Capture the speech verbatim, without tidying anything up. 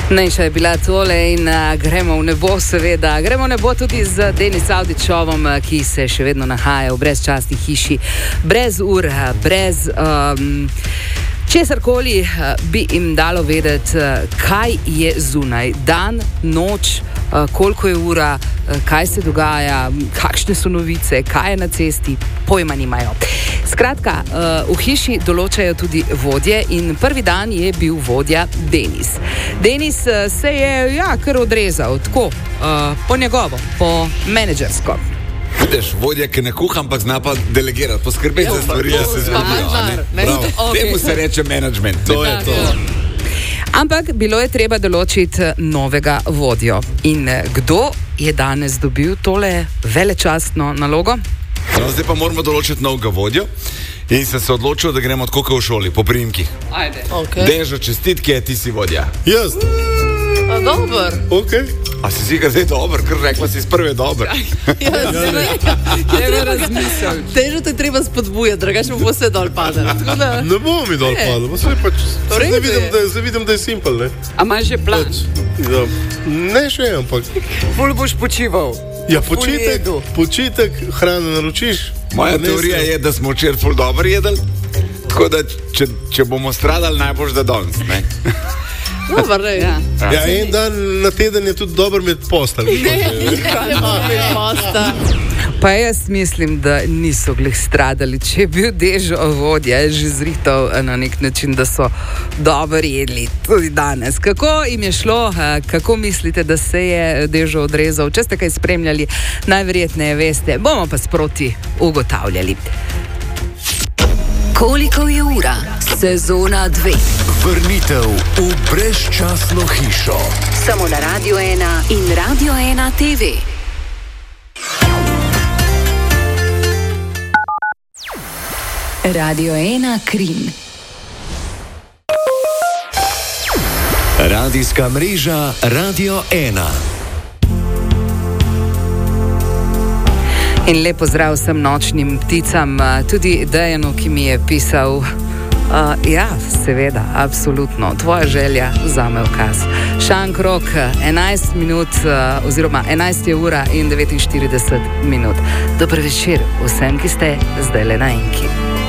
Najša je bila tole in uh, gremo v nebo, seveda. Gremo v nebo tudi z Denis Avdićovom, ki se še vedno nahaja v brezčasni hiši, brez ur, brez um, česarkoli uh, bi jim dalo vedeti, uh, kaj je zunaj. Dan, noč, uh, koliko je ura, uh, kaj se dogaja, kakšne so novice, kaj je na cesti, pojma nimajo. Skratka, v hiši določajo tudi vodje in prvi dan je bil vodja Denis. Denis se je ja, kar odrezal, tako, po njegovo, po menedžersko. Vidiš, vodja, ki ne kuha, ampak zna pa delegirati, poskrbeti za stvari, da se zgodijo. Temu se reče management. To je to. Ampak bilo je treba določiti novega vodjo. In kdo je danes dobil tole velečastno nalogo? No, zdaj pa moramo določiti novega vodjo in sem se odločil, da gremo tako kot v šoli, po priimkih. Ajde. Okay. Dežo, čestitke, ti si vodja. Jaz. A, dober. Okay. A si si kar zdaj dober, ker rekla si iz prve dober. Ja, treba razmisliti. Dežo te treba spodbujati, drugače bo vse dol padel. Da... Ne bo mi dol padel, pa se pač, zdaj vidim, da, vidim, da je simpel, ne? A imaš že plan? Pač, ja, ne še, ampak... Ful boš počival. Ja, počitek, počitek, hrano naročiš. Moja teorija je, da smo včeraj ful dobro jedli, tako da če, če bomo stradali, najboljš da danes, ne? Dobar, ne, ja. Ja, en dan na teden je tudi dober med postelj. Ne, ne bo med postelj. Pa jaz mislim, da niso glih stradali. Če je bil Dežo vodja, je že zrital na nek način, da so dobro jedli tudi danes. Kako jim je šlo, kako mislite, da se je Dežo odrezal? Če ste kaj spremljali, najverjetneje veste, bomo pa sproti ugotavljali. Koliko je ura? Sezona dve. Vrnitev v brezčasno hišo. Samo na Radio ena in Radio ena T V. Radio ena Krim. Radijska mreža Radio ena. In lep pozdrav vsem nočnim pticam, tudi Dejanu, ki mi je pisal. Uh, ja, seveda, absolutno. Tvoja želja zame ukaz. Šankrok, enajst minut, uh, oziroma enajst je ura in devetinštirideset minut. Dober večer vsem, ki ste zdaj le na enki.